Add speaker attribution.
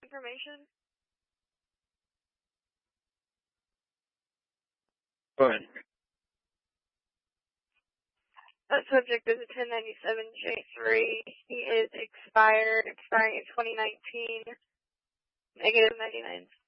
Speaker 1: information?
Speaker 2: Go ahead.
Speaker 1: That subject is a 1097J3. He is expiring in 2019. -99